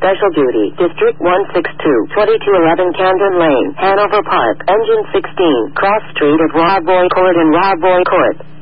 Special Duty, District 162, 2211 Camden Lane, Hanover Park, Engine 16, Cross Street at Rob Boy Court and Rob Boy Court.